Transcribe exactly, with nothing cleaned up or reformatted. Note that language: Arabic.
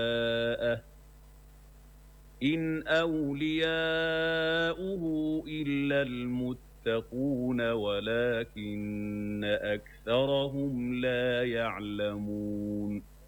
إِنْ أَوْلِيَاؤُهُ إِلَّا الْمُتَّقُونَ وَلَٰكِنَّ أَكْثَرَهُمْ لَا يَعْلَمُونَ